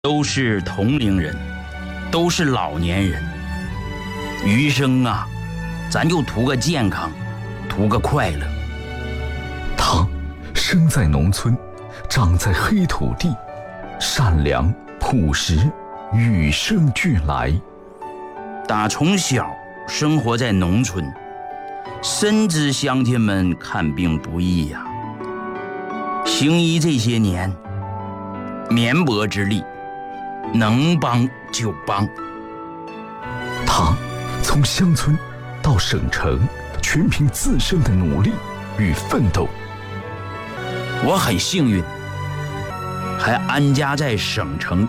都是同龄人，都是老年人，余生啊，咱就图个健康，图个快乐。 他生在农村，长在黑土地，善良朴实，与生俱来。 打从小生活在农村，深知乡亲们看病不易呀。行医这些年，绵薄之力，能帮就帮。 他从乡村到省城，全凭自身的努力与奋斗。 我很幸运，还安家在省城。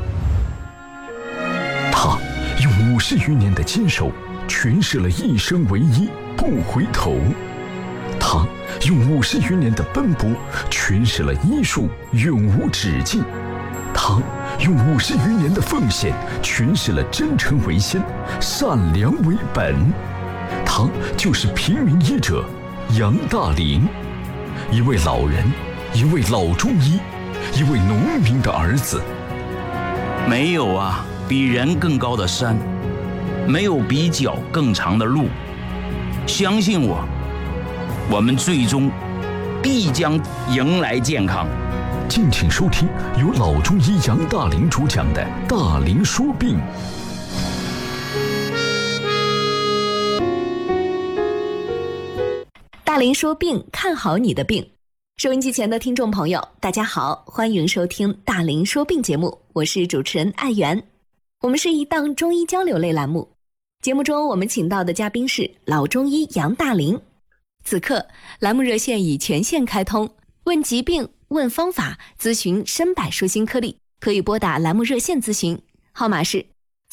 他用50余年的坚守，诠释了一生为一，不回头。他用50余年的奔波，诠释了医术永无止境。他用50余年的奉献，诠释了真诚为先，善良为本。他就是平民医者杨大林，一位老人，一位老中医，一位农民的儿子。 没有啊，比人更高的山，没有比脚更长的路。相信我，我们最终必将迎来健康。 敬请收听由老中医杨大林主讲的《大林说病》。 大林说病，看好你的病。收音机前的听众朋友，大家好，欢迎收听大林说病节目，我是主持人艾媛。我们是一档中医交流类栏目，节目中我们请到的嘉宾是老中医杨大林。此刻栏目热线已全线开通，问疾病问方法，咨询身百舒心颗粒，可以拨打栏目热线咨询，号码是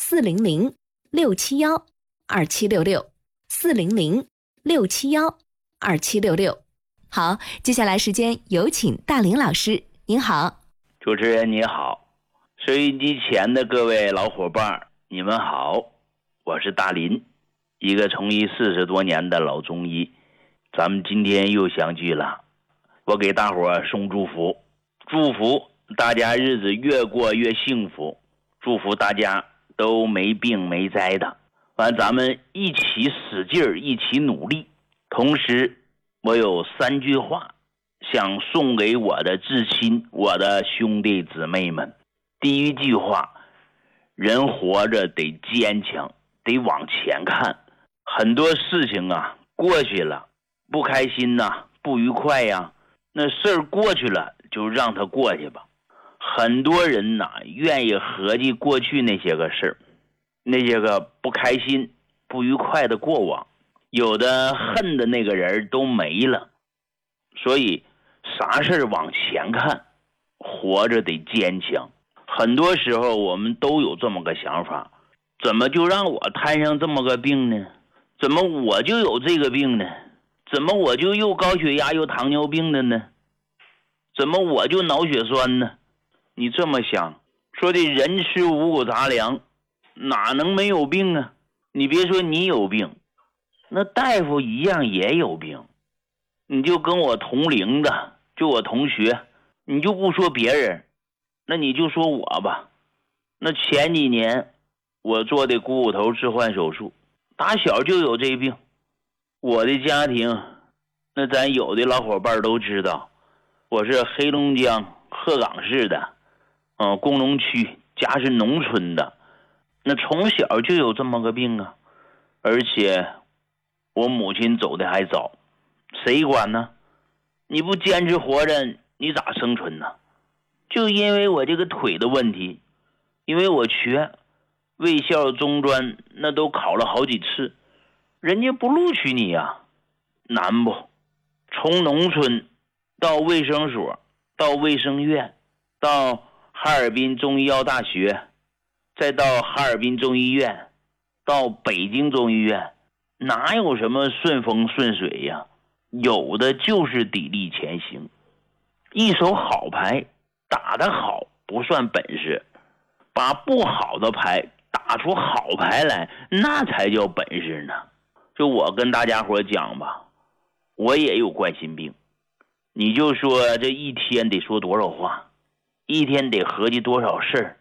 400-671-2766，400-671-2766。好，接下来时间有请大林老师。您好。 主持人你好，收音机前的各位老伙伴你们好，我是大林，一个从医40多年的老中医。咱们今天又相聚了，我给大伙送祝福，祝福大家日子越过越幸福，祝福大家都没病没灾的。完，咱们一起使劲儿，一起努力。同时我有3句话想送给我的至亲，我的兄弟姊妹们。第一句话，人活着得坚强，得往前看。很多事情啊过去了，不开心呐，不愉快呀，那事儿过去了就让它过去吧。很多人呐愿意合计过去那些个事儿，那些个不开心不愉快的过往，有的恨的那个人都没了。所以啥事儿往前看，活着得坚强。很多时候我们都有这么个想法，怎么就让我摊上这么个病呢？怎么我就有这个病呢？怎么我就又高血压又糖尿病的呢？怎么我就脑血栓呢？你这么想，说的人吃五谷杂粮，哪能没有病啊？你别说你有病，那大夫一样也有病。你就跟我同龄的，就我同学，你就不说别人，那你就说我吧。那前几年我做的股骨头置换手术，打小就有这病。我的家庭，那咱有的老伙伴都知道，我是黑龙江鹤岗市的，工农区，家是农村的。那从小就有这么个病啊，而且我母亲走的还早，谁管呢？你不坚持活着，你咋生存呢？就因为我这个腿的问题，因为我瘸，卫校中专那都考了好几次，人家不录取你呀，难不？从农村到卫生所，到卫生院，到哈尔滨中医药大学，再到哈尔滨中医院，到北京中医院，哪有什么顺风顺水呀？有的就是砥砺前行。一手好牌打得好不算本事，把不好的牌打出好牌来，那才叫本事呢。就我跟大家伙讲吧，我也有冠心病，你就说这一天得说多少话，一天得合计多少事儿，